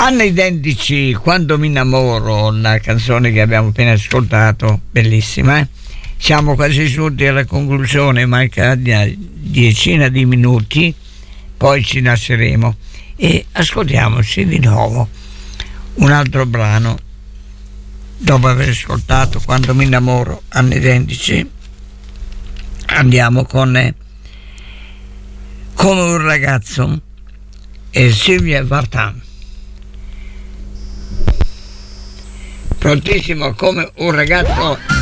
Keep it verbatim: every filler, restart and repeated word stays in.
Anni identici, quando mi innamoro, la canzone che abbiamo appena ascoltato, bellissima, eh? Siamo quasi giunti alla conclusione, manca una decina di minuti, poi ci lasceremo e ascoltiamoci di nuovo un altro brano. Dopo aver ascoltato Quando mi innamoro, anni identici, andiamo con eh, Come un ragazzo e Silvia Vartan. Prontissimo, come un ragazzo.